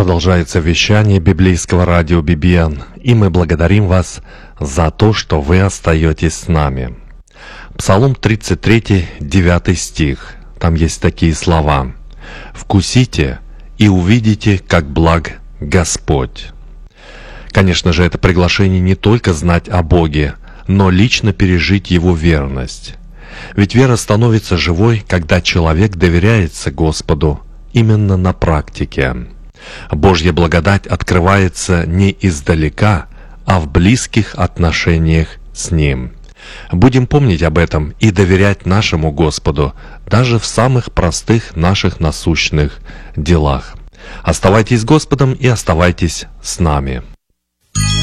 Продолжается вещание библейского радио BBN, и мы благодарим вас за то, что вы остаетесь с нами. Псалом 33, 9 стих. Там есть такие слова: «Вкусите и увидите, как благ Господь». Конечно же, это приглашение не только знать о Боге, но лично пережить Его верность. Ведь вера становится живой, когда человек доверяется Господу именно на практике. Божья благодать открывается не издалека, а в близких отношениях с Ним. Будем помнить об этом и доверять нашему Господу даже в самых простых наших насущных делах. Оставайтесь с Господом и оставайтесь с нами.